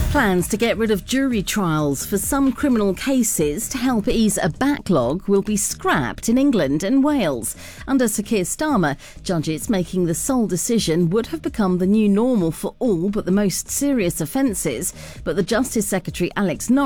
Plans to get rid of jury trials for some criminal cases to help ease a backlog will be scrapped in England and Wales. Under Sir Keir Starmer, judges making the sole decision would have become the new normal for all but the most serious offences. But the Justice Secretary Alex Norris